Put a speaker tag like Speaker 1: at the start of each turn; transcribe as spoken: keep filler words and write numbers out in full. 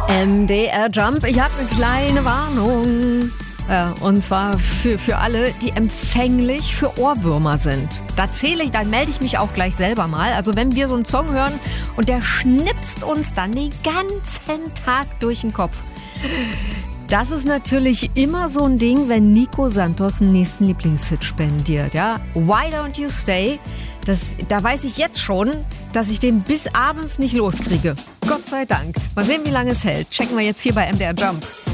Speaker 1: M D R Jump, ich habe eine kleine Warnung. Ja, und zwar für, für alle, die empfänglich für Ohrwürmer sind. Da zähle ich, dann melde ich mich auch gleich selber mal. Also wenn wir so einen Song hören und der schnipst uns dann den ganzen Tag durch den Kopf. Das ist natürlich immer so ein Ding, wenn Nico Santos einen nächsten Lieblingshit spendiert. Ja? Why Don't You Stay? Das, da weiß ich jetzt schon, dass ich den bis abends nicht loskriege. Gott sei Dank. Mal sehen, wie lange es hält. Checken wir jetzt hier bei M D R Jump.